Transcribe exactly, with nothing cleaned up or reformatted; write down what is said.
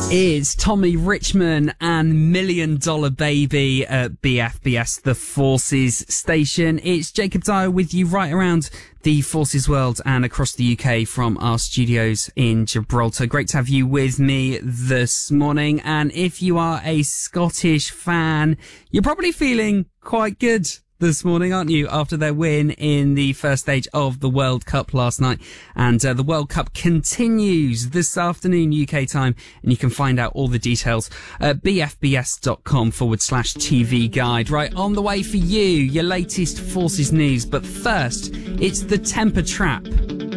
It's Tommy Richman and Million Dollar Baby at B F B S, the Forces station. It's Jacob Dyer with you right around the Forces world and across the U K from our studios in Gibraltar. Great to have you with me this morning. And if you are a Scottish fan, you're probably feeling quite good this morning, aren't you, after their win in the first stage of the World Cup last night. And uh, the World Cup continues this afternoon U K time, and you can find out all the details at bfbs.com forward slash TV guide. Right, on the way for you, your latest Forces news. But first, it's the Temper Trap.